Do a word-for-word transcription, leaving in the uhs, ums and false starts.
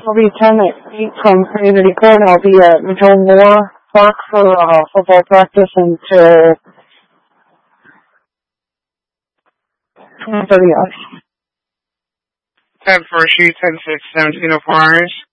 I'll be ten at eight from Community Court, and I'll be at Mitchell Moore Park for uh, football practice until ten thirty. ten for sheet, ten six, seventeen oh four hours.